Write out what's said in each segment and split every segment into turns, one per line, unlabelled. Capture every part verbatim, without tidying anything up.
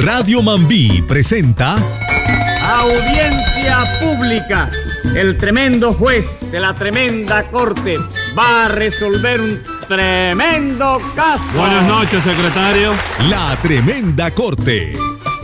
Radio Mambí presenta
Audiencia pública. El tremendo juez de la tremenda corte va a resolver un tremendo caso.
Buenas noches, secretario.
La Tremenda Corte.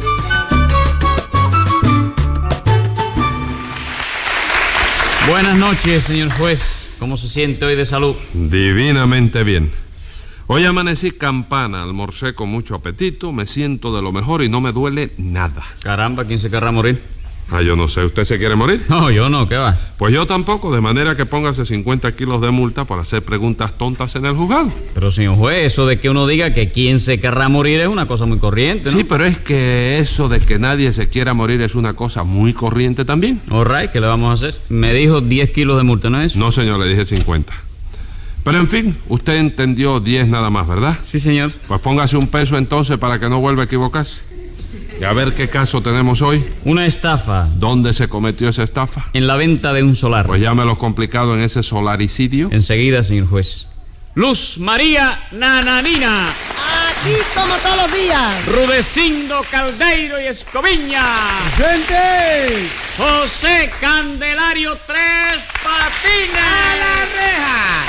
Buenas noches, señor juez. ¿Cómo se siente hoy de salud?
Divinamente bien. Hoy amanecí campana, almorcé con mucho apetito, me siento de lo mejor y no me duele nada.
Caramba, ¿quién se querrá morir?
Ah, yo no sé, ¿usted se quiere morir?
No, yo no, ¿qué va?
Pues yo tampoco, de manera que póngase cincuenta kilos de multa por hacer preguntas tontas en el juzgado.
Pero, señor juez, eso de que uno diga que quién se querrá morir es una cosa muy corriente, ¿no?
Sí, pero es que eso de que nadie se quiera morir es una cosa muy corriente también.
All right, ¿qué le vamos a hacer? Me dijo diez kilos de multa, ¿no es eso?
No, señor, le dije cincuenta. Pero en fin, usted entendió diez nada más, ¿verdad?
Sí, señor.
Pues póngase un peso entonces para que no vuelva a equivocarse. Y a ver qué caso tenemos hoy.
Una estafa.
¿Dónde se cometió esa estafa?
En la venta de un solar.
Pues llámelo complicado en ese solaricidio.
Enseguida, señor juez. Luz María Nananina.
Aquí como todos los días.
Rudecindo Caldeiro y Escoviña.
¡Gente!
José Candelario Tres Patines.
¡A la reja!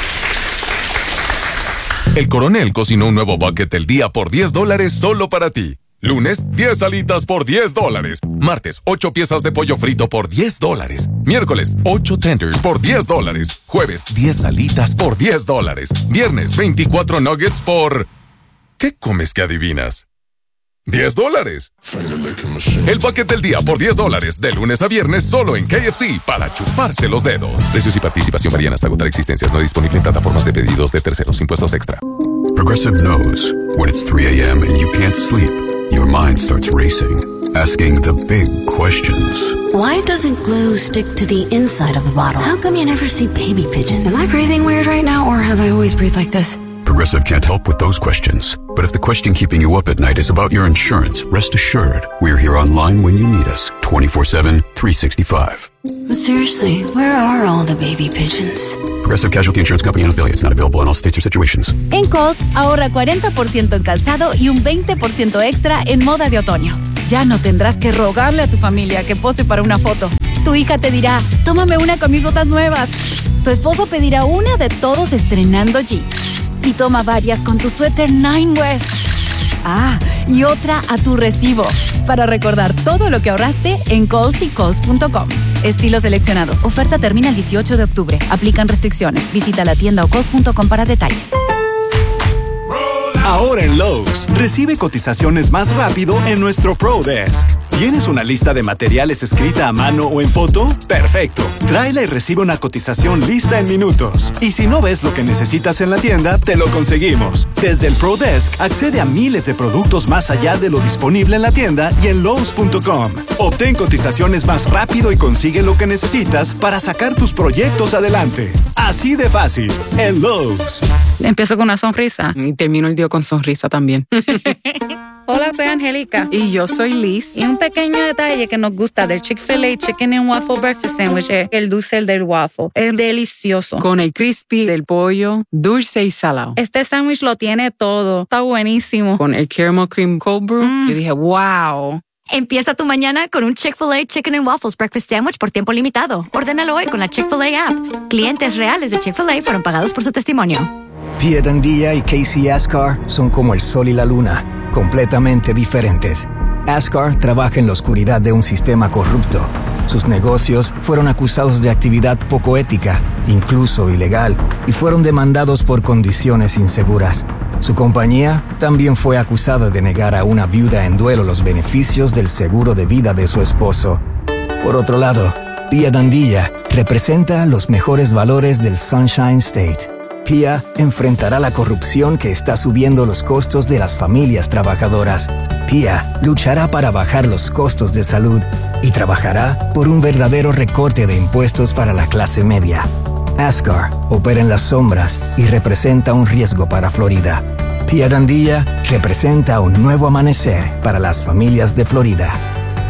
El Coronel cocinó un nuevo bucket del día por diez dólares solo para ti. Lunes, diez alitas por diez dólares. Martes, ocho piezas de pollo frito por diez dólares. Miércoles, ocho tenders por diez dólares. Jueves, diez alitas por diez dólares. Viernes, veinticuatro nuggets por... ¿Qué comes que adivinas? diez dólares. El bucket del día por diez dólares. De lunes a viernes solo en K F C para chuparse los dedos. Precios y participación varían hasta agotar existencias. No disponible en plataformas de pedidos de terceros. Impuestos extra.
Progressive knows when it's three a.m. and you can't sleep, your mind starts racing, asking the big questions.
Why doesn't glue stick to the inside of the bottle? How come you never see baby pigeons? Am I breathing weird right now, or have I always breathed like this?
Progressive can't help with those questions. But if the question keeping you up at night is about your insurance, rest assured, we're here online when you need us, twenty-four seven, three sixty-five.
But seriously, where are all the baby pigeons?
Progressive Casualty Insurance Company and affiliates, not available in all states or situations.
En Kohl's, ahorra cuarenta por ciento en calzado y un veinte por ciento extra en moda de otoño. Ya no tendrás que rogarle a tu familia que pose para una foto. Tu hija te dirá, tómame una con mis botas nuevas. Tu esposo pedirá una de todos estrenando jeans. Y toma varias con tu suéter Nine West. Ah, y otra a tu recibo. Para recordar todo lo que ahorraste en Kohl's y Kohl's punto com. Estilos seleccionados. Oferta termina el dieciocho de octubre. Aplican restricciones. Visita la tienda o Kohl's punto com para detalles.
Ahora en Lowe's, recibe cotizaciones más rápido en nuestro Pro Desk. ¿Tienes una lista de materiales escrita a mano o en foto? ¡Perfecto! Tráela y recibe una cotización lista en minutos. Y si no ves lo que necesitas en la tienda, te lo conseguimos. Desde el Pro Desk, accede a miles de productos más allá de lo disponible en la tienda y en Lowe's punto com. Obtén cotizaciones más rápido y consigue lo que necesitas para sacar tus proyectos adelante. Así de fácil, en Lowe's.
Empiezo con una sonrisa y termino el día con sonrisa también. Hola, soy Angélica.
Y yo soy Liz.
Y un pequeño detalle que nos gusta del Chick-fil-A Chicken and Waffle Breakfast Sandwich es el dulce del waffle. Es delicioso.
Con el crispy del pollo, dulce y salado.
Este sándwich lo tiene todo. Está buenísimo.
Con el caramel cream cold brew, mm. yo dije, wow.
Empieza tu mañana con un Chick-fil-A Chicken and Waffles Breakfast Sandwich por tiempo limitado. Ordénalo hoy con la Chick-fil-A app. Clientes reales de Chick-fil-A fueron pagados por su testimonio.
Pia Dandilla y Casey Ascar son como el sol y la luna, completamente diferentes. Ascar trabaja en la oscuridad de un sistema corrupto. Sus negocios fueron acusados de actividad poco ética, incluso ilegal, y fueron demandados por condiciones inseguras. Su compañía también fue acusada de negar a una viuda en duelo los beneficios del seguro de vida de su esposo. Por otro lado, Pia Dandilla representa los mejores valores del Sunshine State. Pia enfrentará la corrupción que está subiendo los costos de las familias trabajadoras. Pia luchará para bajar los costos de salud y trabajará por un verdadero recorte de impuestos para la clase media. Ascar opera en las sombras y representa un riesgo para Florida. Pia Dandilla representa un nuevo amanecer para las familias de Florida.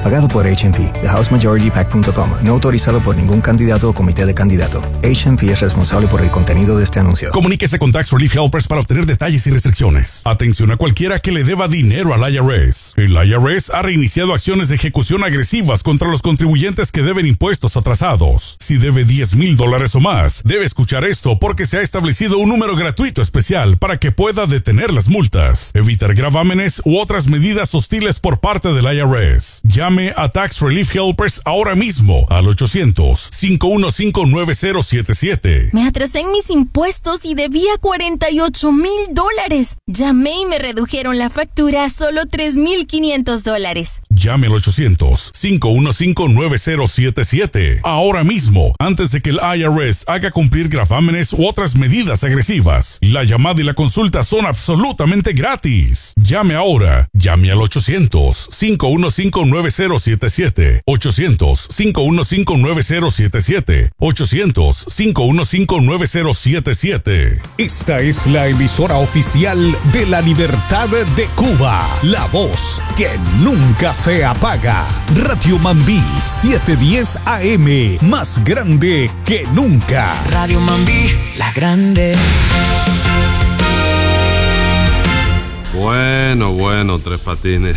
Pagado por H and P, the house majority pack punto com. No autorizado por ningún candidato o comité de candidato. H and P es responsable por el contenido de este anuncio.
Comuníquese con Tax Relief Helpers para obtener detalles y restricciones. Atención a cualquiera que le deba dinero al I R S. El I R S ha reiniciado acciones de ejecución agresivas contra los contribuyentes que deben impuestos atrasados. Si debe diez mil dólares o más, debe escuchar esto porque se ha establecido un número gratuito especial para que pueda detener las multas, evitar gravámenes u otras medidas hostiles por parte del I R S. Llame a Tax Relief Helpers ahora mismo al ochocientos, cinco uno cinco, nueve cero siete siete.
Me atrasé en mis impuestos y debía cuarenta y ocho mil dólares. Llamé y me redujeron la factura a solo tres mil quinientos dólares.
Llame al ochocientos, cinco uno cinco, nueve cero siete siete ahora mismo, antes de que el I R S haga cumplir gravámenes u otras medidas agresivas. La llamada y la consulta son absolutamente gratis. Llame ahora. Llame al ochocientos, cinco uno cinco, nueve cero siete siete. ochocientos, cinco uno cinco, nueve cero siete siete. ochocientos, cinco uno cinco, nueve cero siete siete.
Esta es la emisora oficial de la Libertad de Cuba. La voz que nunca se apaga. Radio Mambí setecientos diez A M. Más grande que nunca.
Radio Mambí, la grande.
Bueno, bueno, Tres Patines.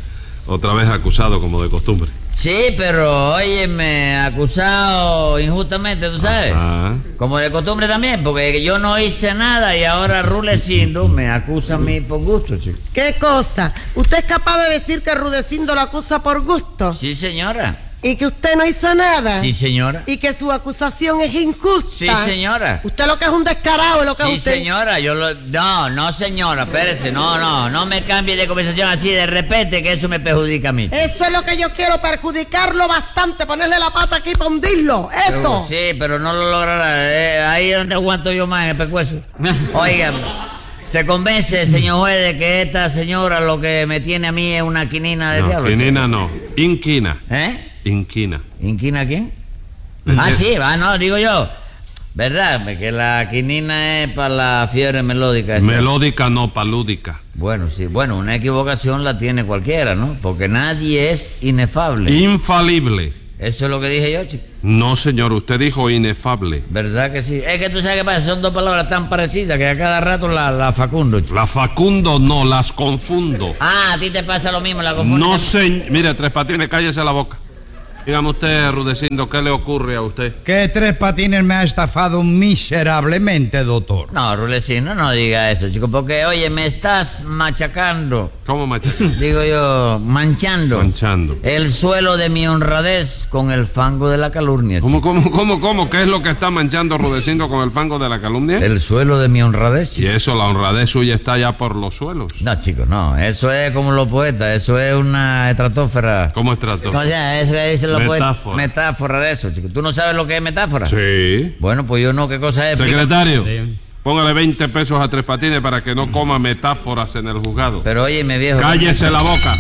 Otra vez acusado como de costumbre.
Sí, pero óyeme, acusado injustamente, ¿tú sabes?
Ajá.
Como de costumbre también, porque yo no hice nada y ahora Rudecindo me acusa a mí por gusto, chico.
¿Qué cosa? ¿Usted es capaz de decir que Rudecindo lo acusa por gusto?
Sí, señora.
¿Y que usted no hizo nada?
Sí, señora.
¿Y que su acusación es injusta?
Sí, señora.
Usted lo que es un descarado, es lo que
Sí,
es usted.
señora, yo lo... No, no, señora, espérese, no, no, no me cambie de conversación así de repente, que eso me perjudica a mí.
Eso es lo que yo quiero, perjudicarlo bastante, ponerle la pata aquí para hundirlo, eso.
Pero, sí, pero no lo logrará, eh, ahí es donde aguanto yo más en el pescuezo. Oiga, ¿se convence, señor juez, de que esta señora lo que me tiene a mí es una quinina de
No,
diablo?
quinina no, inquina.
¿Eh?
Inquina.
¿Inquina quién? Ah, sí, ah, no, digo yo. ¿Verdad? Que la quinina es para la fiebre melódica. Esa.
Melódica no, palúdica.
Bueno, sí, bueno, una equivocación la tiene cualquiera, ¿no? Porque nadie es inefable.
Infalible.
Eso es lo que dije yo, chico.
No, señor, usted dijo inefable.
¿Verdad que sí? Es que tú sabes qué pasa, son dos palabras tan parecidas que a cada rato la, la facundo, chico.
La facundo no, las confundo.
Ah, a ti te pasa lo mismo, la confundo.
No, señor. Mire, Tres Patines, cállese la boca. Dígame usted, Rudecindo, ¿qué le ocurre a usted?
Que Tres Patines me ha estafado miserablemente, doctor.
No, Rudecindo, no diga eso, chico, porque, oye, me estás machacando.
¿Cómo machacando?
Digo yo, manchando.
Manchando.
El suelo de mi honradez con el fango de la calumnia.
¿Cómo,
chico.
cómo, cómo, cómo? ¿Qué es lo que está manchando Rudecindo con el fango de la calumnia?
El suelo de mi honradez, chico.
Y eso, la honradez suya está ya por los suelos.
No, chicos, no. Eso es como los poetas. Eso es una estratosfera.
¿Cómo estratosfera?
O sea, eso que dicen los
Metáfora.
poetas. Metáfora de eso, chicos. ¿Tú no sabes lo que es metáfora?
Sí.
Bueno, pues yo no. ¿Qué cosa es?
Secretario,
Sí.
póngale veinte pesos a Tres Patines para que no coma metáforas en el juzgado.
Pero óyeme, viejo.
Cállese la boca.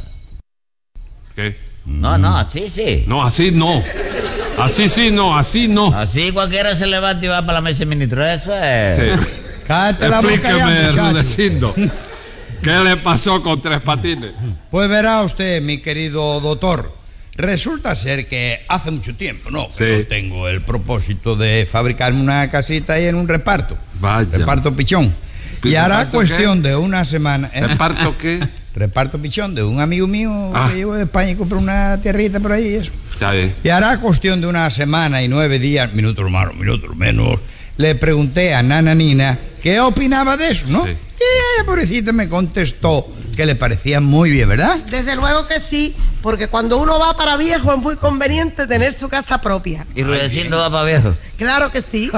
¿Qué?
No, no, así sí.
No, así no. Así sí, no, así no.
Así cualquiera se levanta y va para la mesa de ministro. Eso es.
Sí.
Cállate la boca ya,
Explíqueme,
muchacho.
Rudecindo. ¿Qué le pasó con Tres Patines?
Pues verá usted, mi querido doctor. Resulta ser que hace mucho tiempo, ¿no?
Sí.
Yo tengo el propósito de fabricarme una casita ahí en un reparto.
Vaya.
Reparto pichón. Y hará
¿Reparto
cuestión
qué?
de una semana. ¿eh?
¿Reparto qué?
Reparto pichón de un amigo mío
Ah.
que llegó de España y compró una tierrita por ahí y eso.
Está bien.
Y hará cuestión de una semana y nueve días, minutos más, minutos menos, le pregunté a Nana Nina qué opinaba de eso, ¿no?
Sí.
Y ella, pobrecita, me contestó que le parecía muy bien, ¿verdad?
Desde luego que sí, porque cuando uno va para viejo es muy conveniente tener su casa propia.
Y Rudecindo va para viejo.
Claro que sí.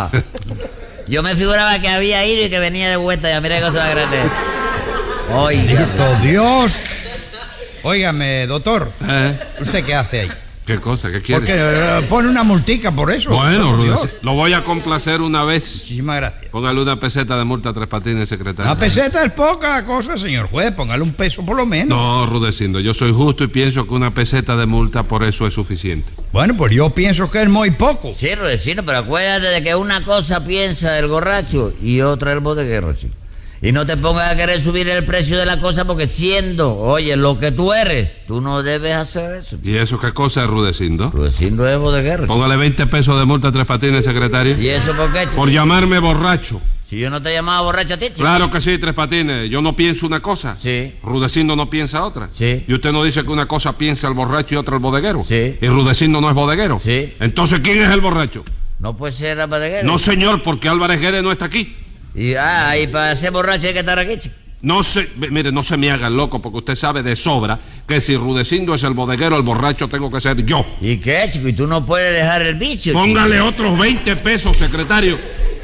Yo me figuraba que había ido y que venía de vuelta. Ya mira qué cosa más grande. Oiga.
¡Oh, Dios! Óigame, doctor,
¿Eh?
¿usted qué hace ahí?
¿Qué cosa? ¿Qué quiere?
Porque eh, pone una multica por eso.
Bueno,
por Dios.
Rudecindo, lo voy a complacer una vez.
Muchísimas gracias.
Póngale una peseta de multa a Tres Patines, secretario.
Una peseta es poca cosa, señor juez. Póngale un peso por lo menos.
No, Rudecindo, yo soy justo y pienso que una peseta de multa por eso es suficiente.
Bueno, pues yo pienso que es muy poco.
Sí, Rudecindo, pero acuérdate de que una cosa piensa el borracho y otra el bodeguero, chico. Y no te pongas a querer subir el precio de la cosa porque siendo, oye, lo que tú eres, tú no debes hacer eso.
¿Y eso qué cosa es, Rudecindo?
Rudecindo es bodeguero.
Póngale veinte pesos de multa a Tres Patines, secretario.
¿Y eso por qué, chico?
Por llamarme borracho.
Si yo no te llamaba borracho a ti, chico.
Claro que sí, Tres Patines. Yo no pienso una cosa.
Sí.
Rudecindo no piensa otra.
Sí.
Y usted no dice que una cosa piensa el borracho y otra el bodeguero.
Sí.
Y Rudecindo no es bodeguero.
Sí.
Entonces, ¿quién es el borracho?
No puede ser el bodeguero.
No, señor, porque Álvarez Guedes no está aquí.
Y, ah, y para ser borracho hay que estar aquí, chico.
No se, mire, no se me haga el loco porque usted sabe de sobra que si Rudecindo es el bodeguero, el borracho tengo que ser yo.
¿Y qué, chico? Y tú no puedes dejar el vicio,
Póngale
chico.
otros veinte pesos, secretario.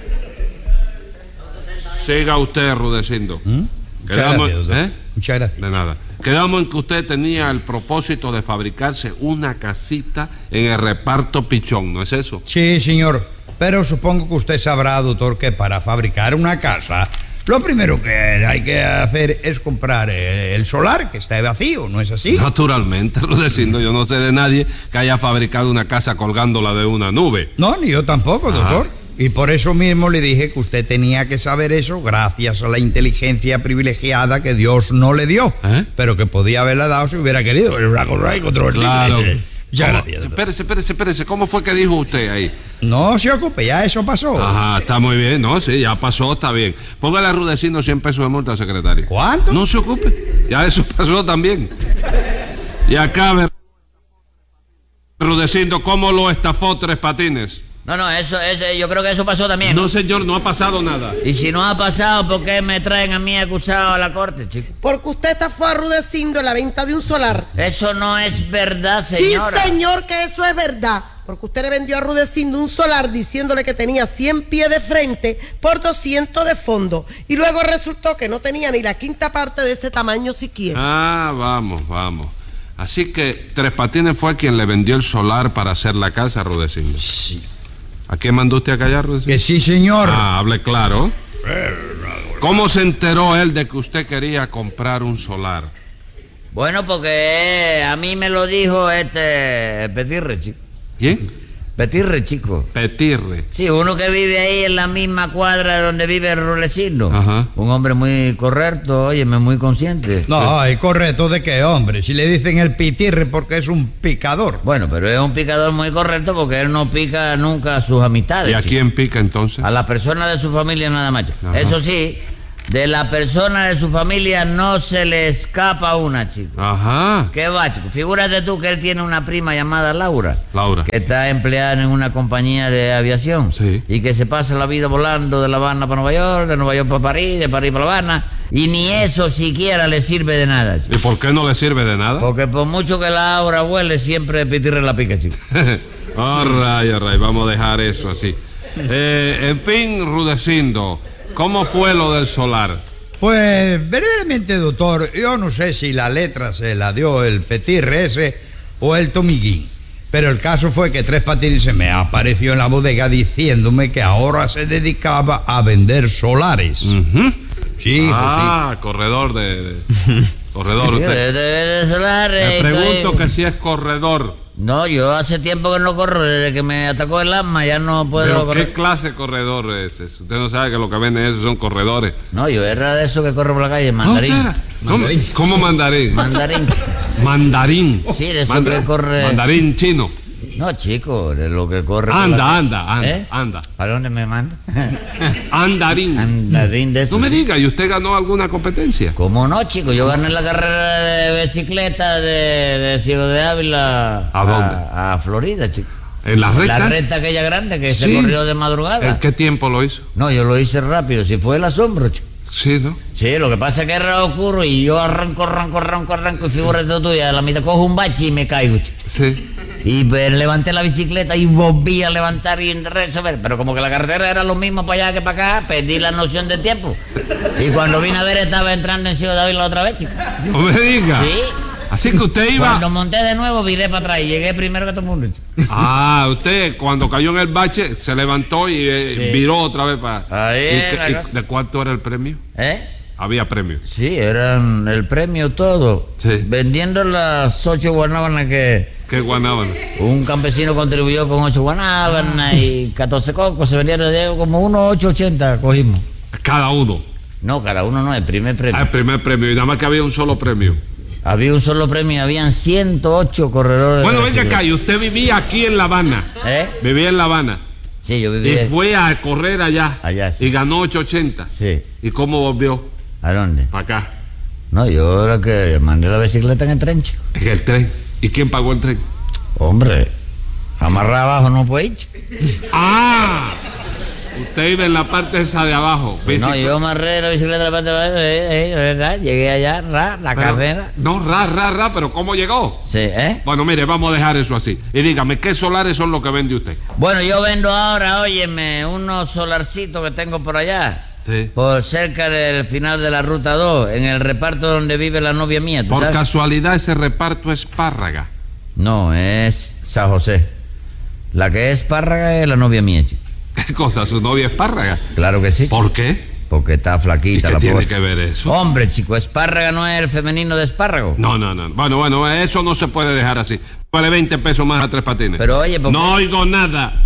Siga usted, Rudecindo.
¿Mm? Muchas
Quedamos,
gracias, doctor.
¿eh?
Muchas gracias.
De nada. Quedamos en que usted tenía el propósito de fabricarse una casita en el reparto Pichón, ¿no es eso?
Sí, señor. Pero supongo que usted sabrá, doctor, que para fabricar una casa, lo primero que hay que hacer es comprar el solar, que está vacío, ¿no es así?
Naturalmente, Rudecindo, yo no sé de nadie que haya fabricado una casa colgándola de una nube.
No, ni yo tampoco, doctor. Ah. Y por eso mismo le dije que usted tenía que saber eso gracias a la inteligencia privilegiada que Dios no le dio, ¿eh? Pero que podía haberla dado si hubiera querido.
Claro.
Ya, gracias.
Espérese, espérese, espérese. ¿Cómo fue que dijo usted ahí?
No se ocupe, ya eso pasó.
Ajá, está muy bien. No, sí, ya pasó, está bien. Póngale a Rudecindo cien pesos de multa, secretario.
¿Cuánto?
No se ocupe, ya eso pasó también. Y acá, Rudecindo, ¿cómo lo estafó Tres Patines?
No, no, eso, eso, yo creo que eso pasó también.
No, señor, no ha pasado nada.
Y si no ha pasado, ¿por qué me traen a mí acusado a la corte, chico?
Porque usted estafó a Rudecindo en la venta de un solar.
Eso no es verdad, señora.
Sí, señor, que eso es verdad. Porque usted le vendió a Rudecindo un solar diciéndole que tenía cien pies de frente por doscientos de fondo. Y luego resultó que no tenía ni la quinta parte de ese tamaño siquiera.
Ah, vamos, vamos. Así que Tres Patines fue quien le vendió el solar para hacer la casa a Rudecindo.
Sí.
¿A quién mandó usted a callar, Rudecindo?
Que sí, señor.
Ah, hable claro. ¿Cómo se enteró él de que usted quería comprar un solar?
Bueno, porque a mí me lo dijo este Petirre, chico.
¿Quién?
Petirre, chico.
Petirre.
Sí, uno que vive ahí en la misma cuadra donde vive Rudecindo.
Ajá.
Un hombre muy correcto, óyeme, muy consciente.
No, ¿y correcto de qué, hombre? Si le dicen el pitirre porque es un picador.
Bueno, pero es un picador muy correcto porque él no pica nunca a sus amistades.
¿Y a
chico.
quién pica entonces?
A la persona de su familia nada más. Chico. Eso sí, de la persona de su familia no se le escapa una, chico.
Ajá.
¿Qué va, chico? Figúrate tú que él tiene una prima llamada Laura.
Laura.
Que está empleada en una compañía de aviación.
Sí.
Y que se pasa la vida volando de La Habana para Nueva York, de Nueva York para París, de París para La Habana. Y ni eso siquiera le sirve de nada, chico.
¿Y por qué no le sirve de nada?
Porque por mucho que Laura huele, siempre Petirre la pica, chico.
All right, all right, vamos a dejar eso así. Eh, en fin, Rudecindo, ¿cómo fue lo del solar?
Pues, verdaderamente, doctor, yo no sé si la letra se la dio el Petirre ese o el Tomiguín. Pero el caso fue que Tres Patines se me apareció en la bodega diciéndome que ahora se dedicaba a vender solares.
Uh-huh.
Sí,
ah,
sí.
corredor de... de corredor,
Sí,
usted.
de, de, de solares.
Le
y
pregunto
todo.
que si es corredor.
No, yo hace tiempo que no corro, desde que me atacó el asma ya no puedo
¿Pero
correr.
qué clase de corredor es ese? Usted no sabe que lo que venden esos son corredores.
No, yo era de esos que corre por la calle, mandarín.
¿No, usted era?
Mandarín.
¿Cómo, ¿Cómo mandarín?
Mandarín.
Mandarín.
Sí, de eso
Manda-
que corre.
Mandarín chino.
No, chico, de lo que corre. por
Anda,
la...
anda, anda,
¿Eh?
anda.
¿A dónde me manda?
Andarín.
Andarín de eso.
No me
sí.
diga, ¿y usted ganó alguna competencia?
¿Cómo no, chico? Yo gané la carrera de bicicleta de, de Ciego de Ávila.
¿A dónde?
A, a Florida, chico.
¿En las rectas?
La recta aquella grande que
Sí.
se corrió de madrugada.
¿En qué tiempo lo hizo?
No, yo lo hice rápido, si fue el asombro, chico.
Sí, ¿no?
Sí, lo que pasa es que era oscuro y yo arranco, arranco, arranco, arranco y figúrate tú, y a la mitad cojo un bache y me caigo, chico.
Sí.
Y pues, levanté la bicicleta y volví a levantar y entré, ¿sabes? Pero como que la carretera era lo mismo para allá que para acá, perdí la noción de tiempo. Y cuando vine a ver estaba entrando en Ciudad de Ávila otra vez, chico.
No me diga.
Sí.
Así que usted iba...
Cuando monté de nuevo, viré para atrás y llegué primero que todo el mundo, chico.
Ah, usted cuando cayó en el bache se levantó y eh,
Sí.
viró otra vez para...
Ahí
¿Y,
es
qué-
la
y
cosa.
de cuánto era el premio?
¿Eh?
Había premio.
Sí, eran el premio todo.
Sí.
Vendiendo las ocho guanábanas que
¿Qué guanábana?
un campesino contribuyó con ocho guanábanas y catorce cocos. Se vendieron de como unos ocho ochenta cogimos.
Cada uno.
No, cada uno no, el primer premio.
Ah, el primer premio, y nada más que había un solo premio.
Había un solo premio, habían ciento ocho corredores.
Bueno,
de
venga acá, y usted vivía aquí en La Habana.
¿Eh?
Vivía en La Habana.
Sí, yo vivía.
Y fue a correr allá.
Allá, sí.
Y ganó ocho ochenta.
Sí.
¿Y cómo volvió?
¿A dónde?
Para acá.
No, yo ahora que mandé la bicicleta en el tren, chico.
¿En el tren? ¿Y quién pagó el tren?
Hombre, amarrado abajo no puede ir.
¡Ah! Usted iba en la parte esa de abajo.
Pues no, yo amarré la bicicleta en la parte de abajo, eh, eh, ¿verdad? Llegué allá, ra, la
pero,
carrera.
No, ra, ra, ra, pero ¿cómo llegó?
Sí, ¿eh?
Bueno, mire, vamos a dejar eso así. Y dígame, ¿qué solares son los que vende usted?
Bueno, yo vendo ahora, óyeme, unos solarcitos que tengo por allá.
Sí.
Por cerca del final de la ruta dos, en el reparto donde vive la novia mía. ¿tú
Por
sabes?
casualidad, ese reparto es Párraga.
No, es San José. La que es Párraga es la novia mía, chico.
¿Qué cosa? ¿Su novia es Párraga?
Claro que sí. Chico.
¿Por qué?
Porque está flaquita.
¿Y qué
la
tiene
pobre.
que ver eso?
Hombre, chico, espárraga no es el femenino de espárrago.
No, no, no. Bueno, bueno, eso no se puede dejar así. Vale veinte pesos más a Tres Patines.
Pero oye, ¿por qué?
No oigo nada.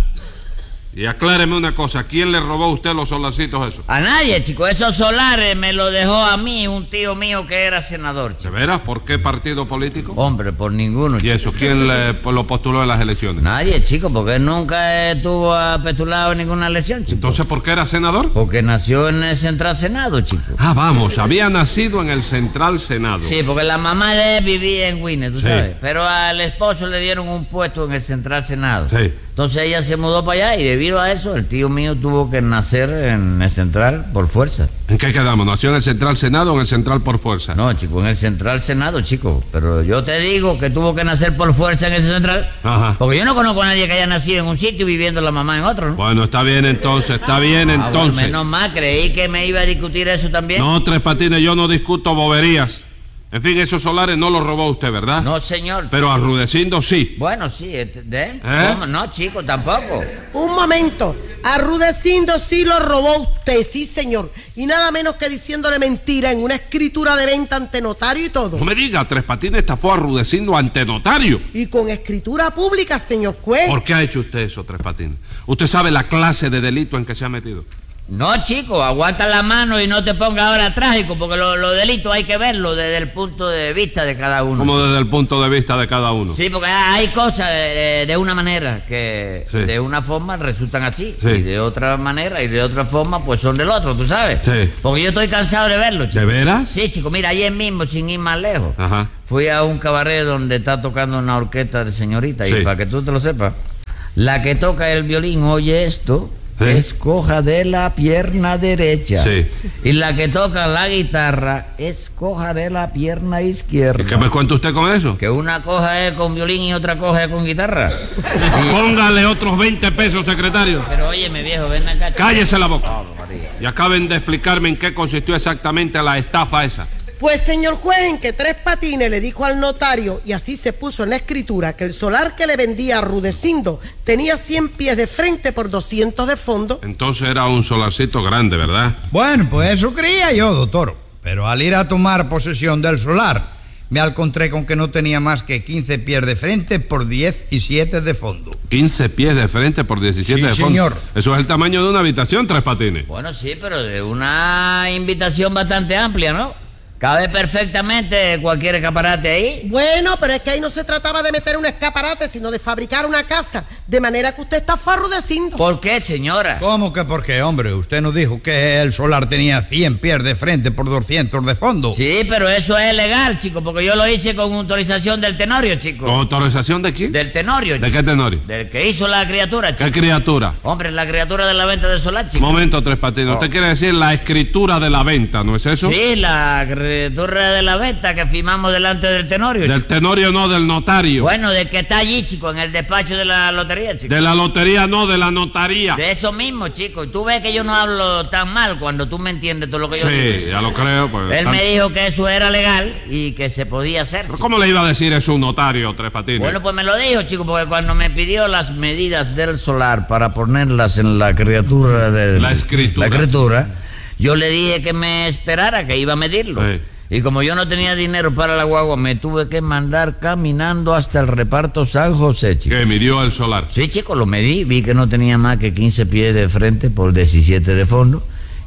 Y acláreme una cosa, ¿quién le robó a usted los solarcitos esos?
A nadie, chico. Esos solares me los dejó a mí un tío mío que era senador, chico.
¿De veras? ¿Por qué partido político?
Hombre, por ninguno,
¿Y
chico.
eso? ¿Quién le, lo postuló en las elecciones?
Nadie, chico, porque él nunca estuvo apetulado en ninguna elección, chico.
¿Entonces por qué era senador?
Porque nació en el Central Senado, chico.
Ah, vamos, había nacido en el Central Senado.
Sí, porque la mamá de él vivía en Winner, tú
Sí.
sabes. Pero al esposo le dieron un puesto en el Central Senado.
Sí.
Entonces ella se mudó para allá y debido a eso el tío mío tuvo que nacer en el Central por fuerza.
¿En qué quedamos? ¿Nació en el Central Senado o en el Central por fuerza?
No, chico, en el Central Senado, chico. Pero yo te digo que tuvo que nacer por fuerza en ese Central.
Ajá.
Porque yo no conozco a nadie que haya nacido en un sitio y viviendo la mamá en otro, ¿no?
Bueno, está bien entonces, está bien
Ah,
entonces.
bueno, menos mal, creí que me iba a discutir eso también.
No, Tres Patines, yo no discuto boberías. En fin, esos solares no los robó usted, ¿verdad?
No, señor.
Pero a Rudecindo sí.
Bueno, sí, este, ¿de?
¿Eh?
¿Cómo? No, chico, tampoco.
Un momento. A Rudecindo sí lo robó usted, sí, señor. Y nada menos que diciéndole mentira en una escritura de venta ante notario y todo.
No me diga, Tres Patines estafó a Rudecindo ante notario.
Y con escritura pública, señor juez.
¿Por qué ha hecho usted eso, Tres Patines? ¿Usted sabe la clase de delito en que se ha metido?
No, chico, aguanta la mano y no te pongas ahora trágico, porque los lo delitos hay que verlo desde el punto de vista de cada uno.
Como desde el punto de vista de cada uno.
Sí, porque hay cosas de, de una manera que
Sí.
de una forma resultan así,
Sí.
y de otra manera y de otra forma pues son del otro, ¿tú sabes?
Sí.
Porque yo estoy cansado de verlo, chico.
¿De veras?
Sí, chico, mira, ayer mismo, sin ir más lejos,
Ajá.
fui a un cabaret donde está tocando una orquesta de señorita,
Sí.
y para que tú te lo sepas, la que toca el violín oye esto.
Sí.
Es coja de la pierna derecha.
Sí.
Y la que toca la guitarra es coja de la pierna izquierda.
¿Y qué me cuenta usted con eso?
Que una coja es con violín y otra coja es con guitarra. Y-
Póngale otros veinte pesos, secretario.
Pero óyeme, viejo, ven acá.
Cállese la boca. Y acaben de explicarme en qué consistió exactamente la estafa esa.
Pues, señor juez, en que Tres Patines le dijo al notario, y así se puso en la escritura, que el solar que le vendía a Rudecindo tenía cien pies de frente por doscientos de fondo.
Entonces era un solarcito grande, ¿verdad?
Bueno, pues eso creía yo, doctor. Pero al ir a tomar posesión del solar, me encontré con que no tenía más que quince pies de frente por diecisiete de fondo.
quince pies de frente por diecisiete
Sí,
de fondo.
señor.
Eso es el tamaño de una habitación, Tres Patines.
Bueno, sí, pero de una invitación bastante amplia, ¿no? Cabe perfectamente cualquier escaparate ahí.
Bueno, pero es que ahí no se trataba de meter un escaparate, sino de fabricar una casa, de manera que usted está a Rudecindo.
¿Por qué, señora?
¿Cómo que por qué, hombre? Usted nos dijo que el solar tenía cien pies de frente por doscientos de fondo.
Sí, pero eso es legal, chico, porque yo lo hice con autorización del Tenorio, chico.
¿Con autorización de quién?
Del Tenorio,
¿De
chico.
qué Tenorio?
Del que hizo la criatura, chico.
¿Qué criatura?
Hombre, la criatura de la venta de solar, chico.
Momento, Tres Patines. ¿Usted quiere decir la escritura de la venta, no es eso?
Sí, la criatura de la venta que firmamos delante del Tenorio.
Del
chico.
Tenorio, no, del notario.
Bueno, del que está allí, chico, en el despacho de la lotería, chico.
De la lotería, no, de la notaría.
De eso mismo, chico. Y tú ves que yo no hablo tan mal cuando tú me entiendes todo lo que yo digo.
Sí, ya lo creo. Pues,
Él
tan-
me dijo que eso era legal y que se podía hacer.
¿Pero
chico.
cómo le iba a decir eso un notario, Tres Patines?
Bueno, pues me lo dijo, chico, porque cuando me pidió las medidas del solar para ponerlas en la criatura de
La escritura.
la escritura, yo le dije que me esperara, que iba a medirlo.
Sí.
Y como yo no tenía dinero para la guagua, me tuve que mandar caminando hasta el reparto San José, chico.
Que midió el solar.
Sí, chico, lo medí, vi que no tenía más que quince pies de frente por diecisiete de fondo.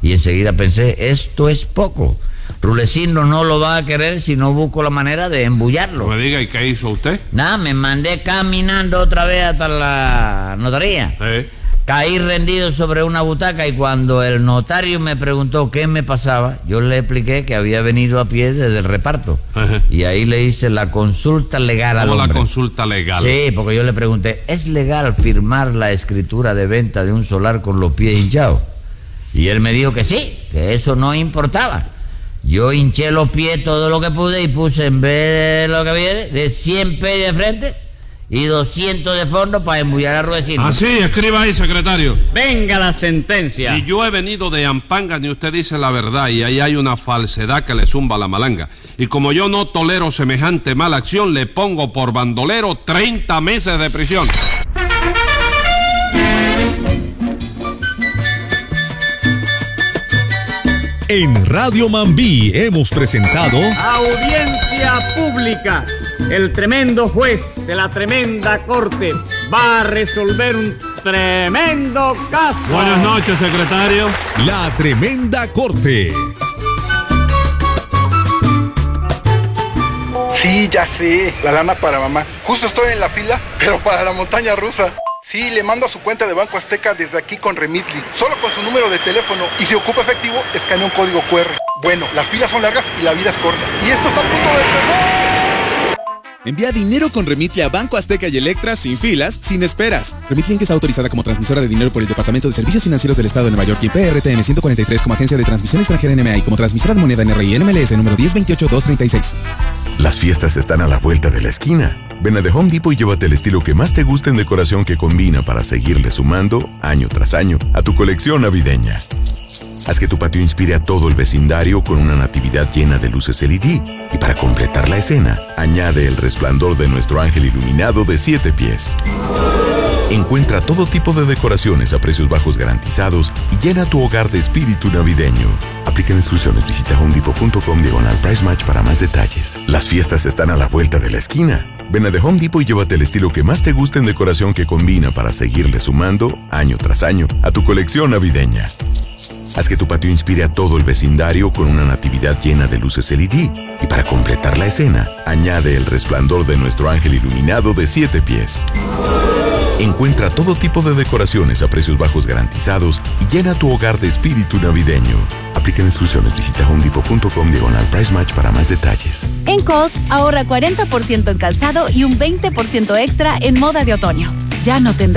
Y enseguida pensé, esto es poco. Rulecindo no lo va a querer si no busco la manera de embullarlo.
No me diga, ¿y qué hizo usted?
Nada, me mandé caminando otra vez hasta la notaría.
Sí.
Caí rendido sobre una butaca y cuando el notario me preguntó qué me pasaba, yo le expliqué que había venido a pie desde el reparto. Ajá. Y ahí le hice la consulta legal al hombre.
¿Cómo la consulta legal?
Sí, porque yo le pregunté, ¿es legal firmar la escritura de venta de un solar con los pies hinchados? Y él me dijo que sí, que eso no importaba. Yo hinché los pies todo lo que pude y puse, en vez de lo que viene, de cien pesos de frente y doscientos de fondo para embullar a Rudecindo.
Así, escriba ahí, secretario.
Venga la sentencia.
Y yo he venido de Ampanga, ni usted dice la verdad, y ahí hay una falsedad que le zumba la malanga. Y como yo no tolero semejante mala acción, le pongo por bandolero treinta meses de prisión.
En Radio Mambí hemos presentado
Audiencia pública. El tremendo juez de la tremenda corte va a resolver un tremendo caso.
Buenas noches, secretario.
La Tremenda Corte.
Sí, ya sé, la lana para mamá. Justo estoy en la fila, pero para la montaña rusa. Sí, le mando a su cuenta de Banco Azteca desde aquí con Remitly, solo con su número de teléfono, y si ocupa efectivo, escanea un código cu erre. Bueno, las filas son largas y la vida es corta. Y esto está a punto de empezar.
Envía dinero con Remitly a Banco Azteca y Electra sin filas, sin esperas. Remitly Inc está autorizada como transmisora de dinero por el Departamento de Servicios Financieros del Estado de Nueva York y P R T N ciento cuarenta y tres como agencia de transmisión extranjera N M A y como transmisora de moneda N R I N M L S número diez veintiocho dos treinta y seis.
Las fiestas están a la vuelta de la esquina. Ven a The Home Depot y llévate el estilo que más te guste en decoración que combina para seguirle sumando, año tras año, a tu colección navideña. Haz que tu patio inspire a todo el vecindario con una natividad llena de luces L E D. Y para completar la escena, añade el resplandor de nuestro ángel iluminado de siete pies. Encuentra todo tipo de decoraciones a precios bajos garantizados y llena tu hogar de espíritu navideño. Aplican exclusiones. Visita homedepot.com diagonal price match para más detalles. Las fiestas están a la vuelta de la esquina. Ven a The Home Depot y llévate el estilo que más te guste en decoración que combina para seguirle sumando, año tras año, a tu colección navideña. Haz que tu patio inspire a todo el vecindario con una natividad llena de luces L E D. Y para completar la escena, añade el resplandor de nuestro ángel iluminado de siete pies. Encuentra todo tipo de decoraciones a precios bajos garantizados y llena tu hogar de espíritu navideño. Aplican exclusiones. Visita homedepot.com diagonal price match para más detalles.
En Kohl's, ahorra cuarenta por ciento en calzado y un veinte por ciento extra en moda de otoño. Ya no tendrás